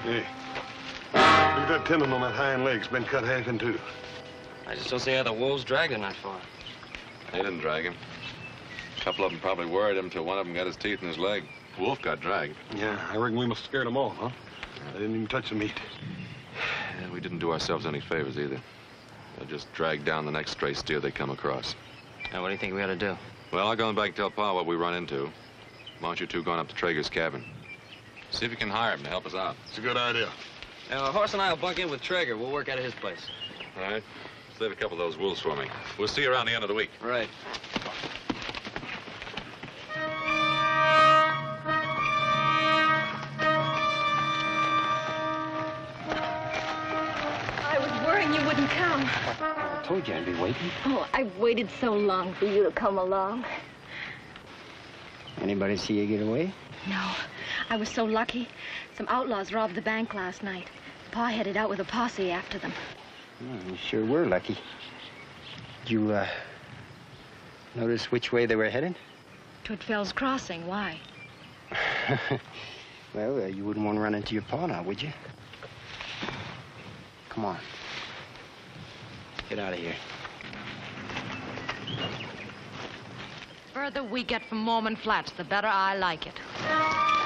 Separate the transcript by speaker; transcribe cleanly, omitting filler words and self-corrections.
Speaker 1: Hey, look at that tendon on that hind leg's been cut half in two.
Speaker 2: I just don't see how the wolves dragged him that far.
Speaker 3: They didn't drag him. A couple of them probably worried him until one of them got his teeth in his leg. Wolf got dragged.
Speaker 1: Yeah, I reckon we must have scared them all, huh? They didn't even touch the meat.
Speaker 3: And we didn't do ourselves any favors either. They just dragged down the next stray steer they come across.
Speaker 2: Now, what do you think we ought to do?
Speaker 3: Well, I'll go back and tell Pa what we run into. Why don't you two go on up to Traeger's cabin? See if you can hire him to help us out.
Speaker 1: It's a good idea.
Speaker 2: Now, Horse and I will bunk in with Traeger. We'll work out of his place.
Speaker 3: All right. Save a couple of those wolves for me. We'll see you around the end of the week.
Speaker 2: Right.
Speaker 4: I was worrying you wouldn't come.
Speaker 5: I told you I'd be waiting.
Speaker 4: Oh, I've waited so long for you to come along.
Speaker 5: Anybody see you get away?
Speaker 4: No, I was so lucky. Some outlaws robbed the bank last night. Pa headed out with a posse after them.
Speaker 5: You sure were lucky. Did you, notice which way they were headed?
Speaker 4: Toward Fell's Crossing. Why?
Speaker 5: Well, you wouldn't want to run into your pa now, would you? Come on. Get out of here.
Speaker 6: The further we get from Mormon Flats, the better I like it.